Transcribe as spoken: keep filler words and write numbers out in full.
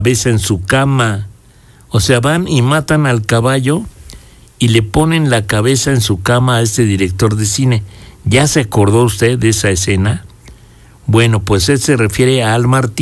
cabeza en su cama. O sea, van y matan al caballo y le ponen la cabeza en su cama a este director de cine. ¿Ya se acordó usted de esa escena? Bueno, pues él se refiere a Al Martínez.